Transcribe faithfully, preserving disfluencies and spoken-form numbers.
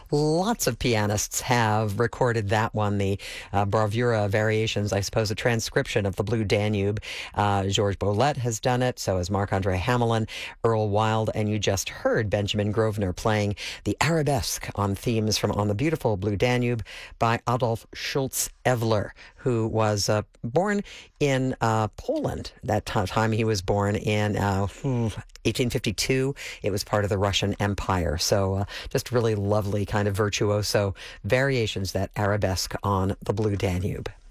Lots of pianists have recorded that one, the uh, bravura variations, I suppose, a transcription of the Blue Danube. Uh, Georges Bolet has done it, so has Marc-Andre Hamelin, Earl Wild, and you just heard Benjamin Grosvenor playing the arabesque on themes from On the Beautiful Blue Danube by Adolf Schultz-Evler, who was uh, born in uh, Poland. That t- time he was born in uh, eighteen fifty-two. It was part of the Russian Empire. So uh, just really lovely kind of virtuoso variations, that arabesque on the Blue Danube.